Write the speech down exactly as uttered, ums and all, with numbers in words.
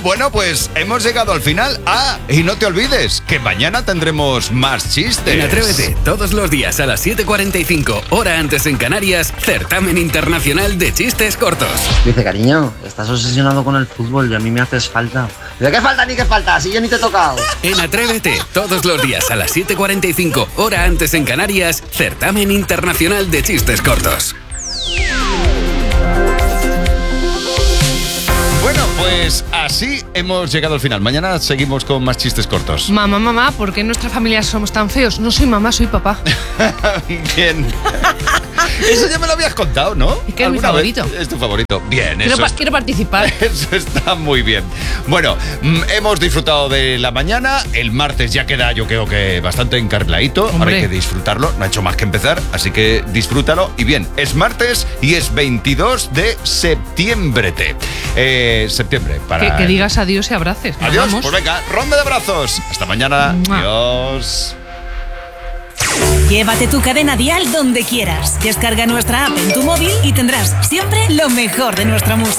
Bueno, pues hemos llegado al final. Ah, y no te olvides que mañana tendremos más chistes. En Atrévete, todos los días a las siete cuarenta y cinco, hora antes en Canarias, certamen internacional de chistes cortos. Dice, cariño, estás obsesionado con el fútbol y a mí me haces falta. ¿De qué falta ni qué falta? Si yo ni te he tocado. En Atrévete, todos los días a las siete cuarenta y cinco, hora antes en Canarias, certamen internacional de chistes cortos. Bueno, pues así hemos llegado al final. Mañana seguimos con más chistes cortos. Mamá, mamá, ¿por qué en nuestra familia somos tan feos? No soy mamá, soy papá. Bien. Eso ya me lo habías contado, ¿no? Es que es mi favorito. Vez? Es tu favorito. Bien, Quiero, eso pa- es- quiero participar. Eso está muy bien. Bueno, mm, hemos disfrutado de la mañana. El martes ya queda, yo creo que bastante encarriladito. Ahora Hombre. hay que disfrutarlo. No ha hecho más que empezar, así que disfrútalo. Y bien, es martes y es veintidós de septiembre. Eh, septiembre. Para Que, que digas adiós y abraces. Nos Adiós. vamos. Pues venga, ronda de abrazos. Hasta mañana. Mua. Adiós. Llévate tu cadena dial donde quieras. Descarga nuestra app en tu móvil y tendrás siempre lo mejor de nuestra música.